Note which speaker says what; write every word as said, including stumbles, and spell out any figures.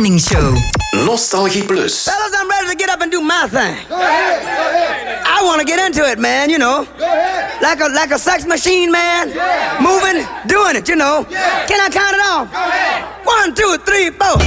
Speaker 1: Morning Show.
Speaker 2: Nostalgie Plus.
Speaker 3: Fellas, I'm ready to get up and do my thing.
Speaker 4: Go ahead, go ahead.
Speaker 3: I want to get into it, man, you know.
Speaker 4: Go ahead.
Speaker 3: Like a like a sex machine, man.
Speaker 4: Yeah.
Speaker 3: Moving, doing it, you know.
Speaker 4: Yeah.
Speaker 3: Can I count it off?
Speaker 4: Go ahead.
Speaker 3: One, two, three, four.